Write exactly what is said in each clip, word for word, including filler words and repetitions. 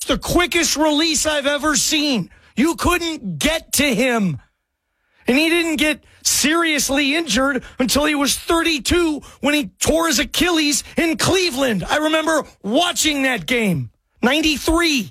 the quickest release I've ever seen. You couldn't get to him. And he didn't get seriously injured until he was thirty-two when he tore his Achilles in Cleveland. I remember watching that game. ninety-three.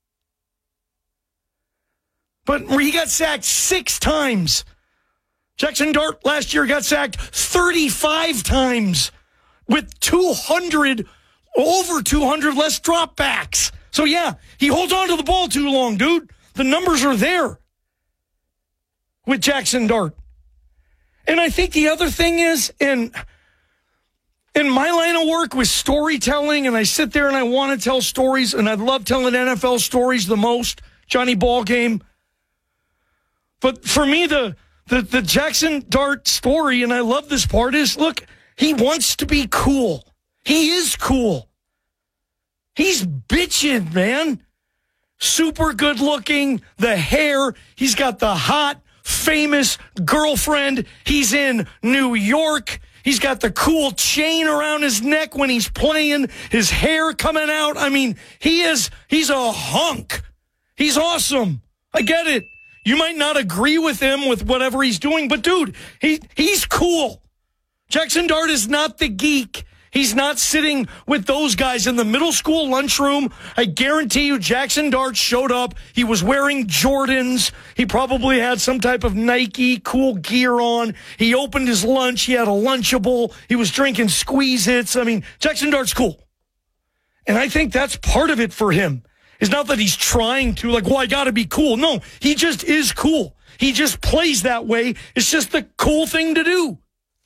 But he got sacked six times. Jackson Dart last year got sacked thirty-five times with two hundred, over two hundred less dropbacks. So yeah, he holds on to the ball too long, dude. The numbers are there with Jackson Dart. And I think the other thing is, in, in my line of work with storytelling, and I sit there and I want to tell stories, and I love telling N F L stories the most, Johnny Ballgame. But for me, the, the, the Jackson Dart story, and I love this part, is, look, he wants to be cool. He is cool. He's bitching, man. Super good looking, the hair. He's got the hot, famous girlfriend. He's in New York. He's got the cool chain around his neck when he's playing, his hair coming out. I mean, he is, he's a hunk. He's awesome. I get it. You might not agree with him with whatever he's doing, but dude, he, he's cool. Jackson Dart is not the geek. He's not sitting with those guys in the middle school lunchroom. I guarantee you Jackson Dart showed up. He was wearing Jordans. He probably had some type of Nike cool gear on. He opened his lunch. He had a Lunchable. He was drinking Squeeze-Its. I mean, Jackson Dart's cool. And I think that's part of it for him. It's not that he's trying to, like, well, I got to be cool. No, he just is cool. He just plays that way. It's just the cool thing to do.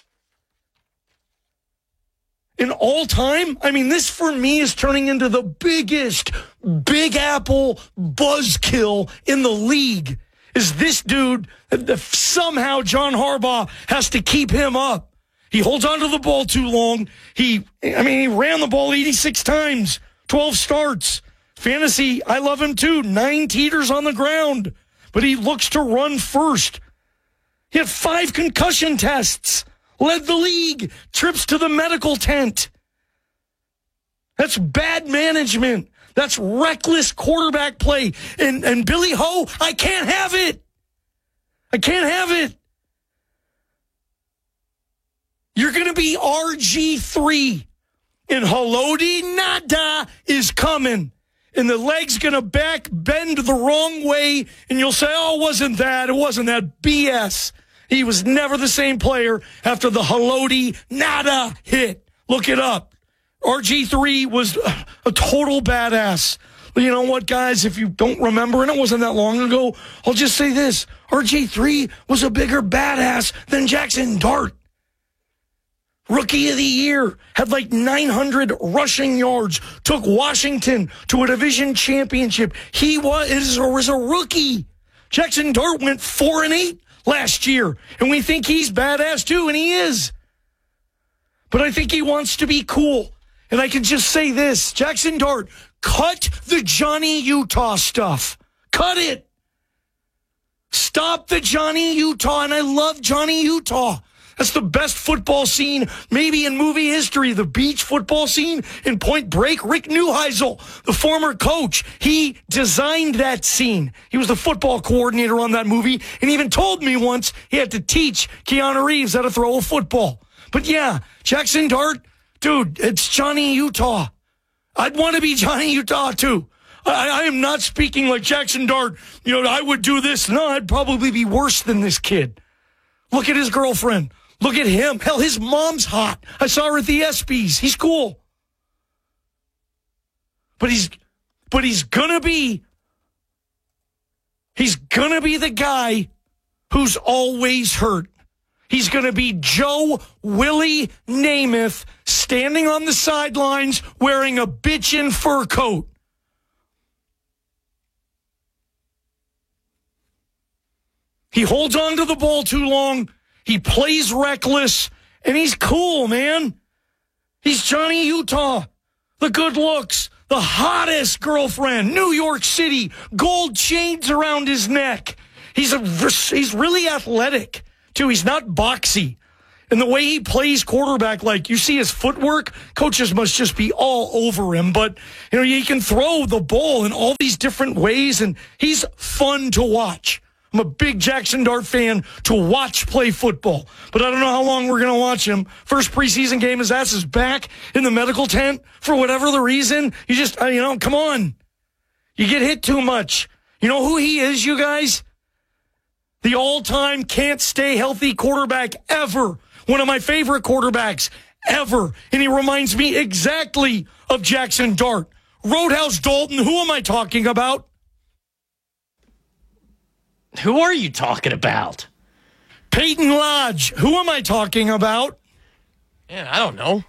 In all time, I mean, this for me is turning into the biggest Big Apple buzzkill in the league. Is this dude, somehow John Harbaugh has to keep him up. He holds onto the ball too long. He, I mean, he ran the ball eighty-six times, twelve starts. Fantasy, I love him too. Nine teeters on the ground, but he looks to run first. He had five concussion tests. Led the league, trips to the medical tent. That's bad management. That's reckless quarterback play. And, and Billy Ho, I can't have it. I can't have it. You're going to be R G three. And Haloti Nada is coming. And the leg's going to back bend the wrong way. And you'll say, oh, it wasn't that. It wasn't that. B S. He was never the same player after the Haloti Nada hit. Look it up. R G three was a total badass. You know what, guys? If you don't remember, and it wasn't that long ago, I'll just say this. R G three was a bigger badass than Jackson Dart. Rookie of the year, had like nine hundred rushing yards, took Washington to a division championship. He was, was a rookie. Jackson Dart went four and eight. Last year, and we think he's badass too, and he is. But I think he wants to be cool. And I can just say this, Jackson Dart, cut the Johnny Utah stuff. Cut it. Stop the Johnny Utah, and I love Johnny Utah. That's the best football scene maybe in movie history. The beach football scene in Point Break. Rick Neuheisel, the former coach, he designed that scene. He was the football coordinator on that movie and even told me once he had to teach Keanu Reeves how to throw a football. But yeah, Jackson Dart, dude, it's Johnny Utah. I'd want to be Johnny Utah too. I, I am not speaking like Jackson Dart. You know, I would do this. No, I'd probably be worse than this kid. Look at his girlfriend. Look at him. Hell, his mom's hot. I saw her at the ESPYs. He's cool. But he's but he's gonna be he's gonna be the guy who's always hurt. He's gonna be Joe Willie Namath standing on the sidelines wearing a bitchin' fur coat. He holds on to the ball too long. He plays reckless, and he's cool, man. He's Johnny Utah. The good looks, the hottest girlfriend, New York City, gold chains around his neck. He's a, he's really athletic, too. He's not boxy. And the way he plays quarterback, like you see his footwork, coaches must just be all over him. But, you know, he can throw the ball in all these different ways, and he's fun to watch. I'm a big Jackson Dart fan to watch play football. But I don't know how long we're going to watch him. First preseason game, his ass is back in the medical tent for whatever the reason. You just, you know, come on. You get hit too much. You know who he is, you guys? The all-time can't stay healthy quarterback ever. One of my favorite quarterbacks ever. And he reminds me exactly of Jackson Dart. Roadhouse Dalton, who am I talking about? Who are you talking about? Peyton Lodge. Who am I talking about? Yeah, I don't know.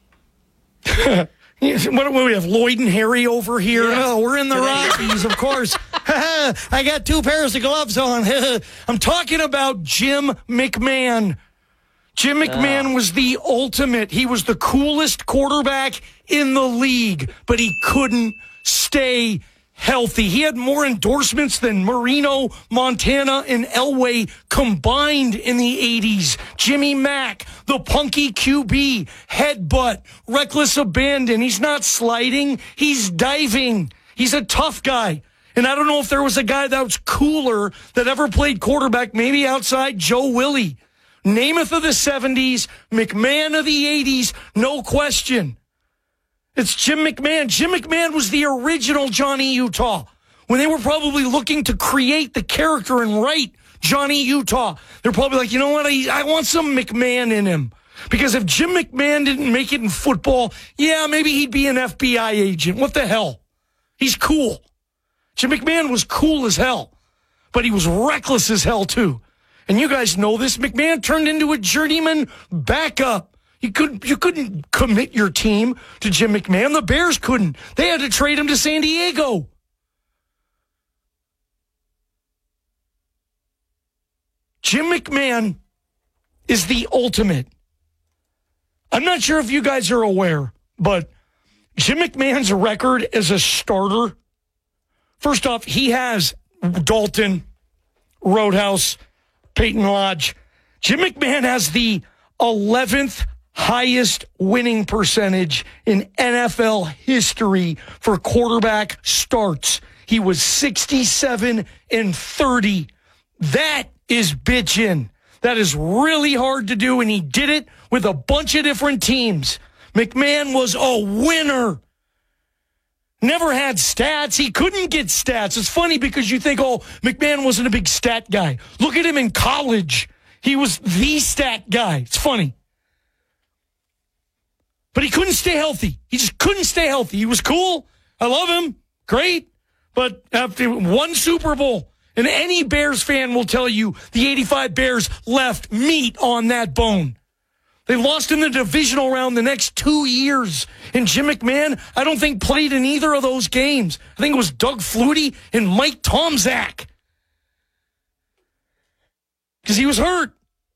What do we have? Lloyd and Harry over here. Yeah. Oh, we're in the Rockies, of course. I got two pairs of gloves on. I'm talking about Jim McMahon. Jim McMahon was the ultimate. He was the coolest quarterback in the league, but he couldn't stay healthy. He had more endorsements than Marino, Montana, and Elway combined in the eighties. Jimmy Mack, the punky Q B, headbutt, reckless abandon. He's not sliding. He's diving. He's a tough guy. And I don't know if there was a guy that was cooler that ever played quarterback, maybe outside Joe Willie. Namath of the seventies, McMahon of the eighties, no question. It's Jim McMahon. Jim McMahon was the original Johnny Utah. When they were probably looking to create the character and write Johnny Utah, they're probably like, you know what, I, I want some McMahon in him. Because if Jim McMahon didn't make it in football, yeah, maybe he'd be an F B I agent. What the hell? He's cool. Jim McMahon was cool as hell, but he was reckless as hell too. And you guys know this. McMahon turned into a journeyman backup. You couldn't, you couldn't commit your team to Jim McMahon. The Bears couldn't. They had to trade him to San Diego. Jim McMahon is the ultimate. I'm not sure if you guys are aware, but Jim McMahon's record as a starter, first off, he has Dalton, Roadhouse, Peyton Lodge. Jim McMahon has the eleventh highest winning percentage in N F L history for quarterback starts. He was sixty-seven and thirty. That is bitchin'. That is really hard to do, and he did it with a bunch of different teams. McMahon was a winner. Never had stats. He couldn't get stats. It's funny because you think, oh, McMahon wasn't a big stat guy. Look at him in college. He was the stat guy. It's funny. But he couldn't stay healthy. He just couldn't stay healthy. He was cool. I love him. Great. But after one Super Bowl, and any Bears fan will tell you the eighty-five Bears left meat on that bone. They lost in the divisional round the next two years. And Jim McMahon, I don't think played in either of those games. I think it was Doug Flutie and Mike Tomczak. Because he was hurt.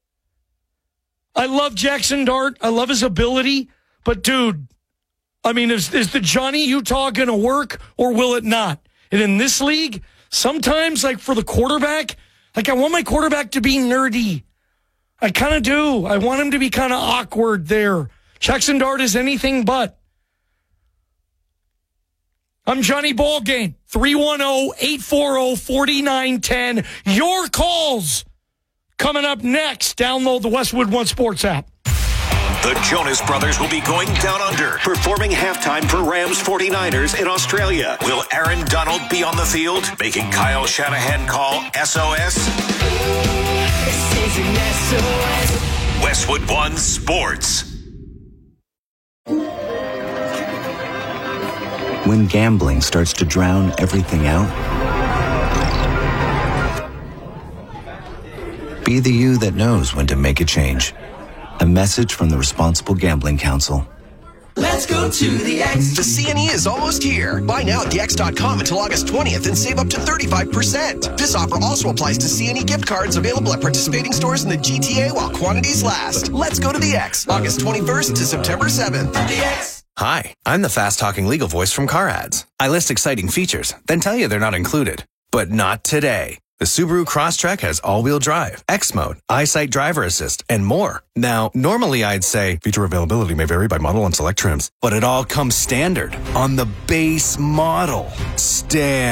I love Jackson Dart. I love his ability. But, dude, I mean, is, is the Johnny Utah going to work or will it not? And in this league, sometimes, like for the quarterback, like I want my quarterback to be nerdy. I kind of do. I want him to be kind of awkward there. Jackson Dart is anything but. I'm Johnny Ballgame. three one zero, eight four zero, four nine one zero. Your calls coming up next. Download the Westwood One Sports app. The Jonas Brothers will be going down under, performing halftime for Rams forty-niners in Australia. Will Aaron Donald be on the field, making Kyle Shanahan call S O S? This is an S O S. Westwood One Sports. When gambling starts to drown everything out, be the you that knows when to make a change. A message from the Responsible Gambling Council. Let's go to the X. The C N E is almost here. Buy now at the X dot com until August twentieth and save up to thirty-five percent. This offer also applies to C N E gift cards available at participating stores in the G T A while quantities last. Let's go to the X. August twenty-first to September seventh. The X. Hi, I'm the fast-talking legal voice from Car Ads. I list exciting features, then tell you they're not included. But not today. The Subaru Crosstrek has all-wheel drive, X Mode, EyeSight driver assist, and more. Now, normally I'd say feature availability may vary by model and select trims, but it all comes standard on the base model. Stand